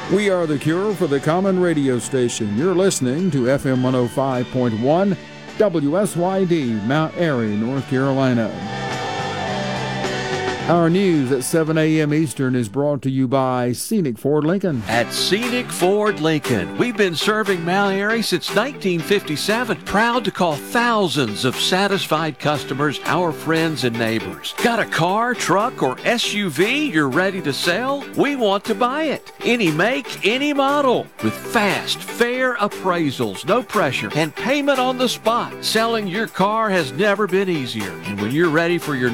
We are the cure for the common radio station. You're listening to FM 105.1 WSYD, Mount Airy, North Carolina. Our news at 7 a.m. Eastern is brought to you by Scenic Ford Lincoln. At Scenic Ford Lincoln, we've been serving Mount Airy since 1957. Proud to call thousands of satisfied customers our friends and neighbors. Got a car, truck, or SUV you're ready to sell? We want to buy it. Any make, any model. With fast, fair appraisals, no pressure, and payment on the spot. Selling your car has never been easier. And when you're ready for your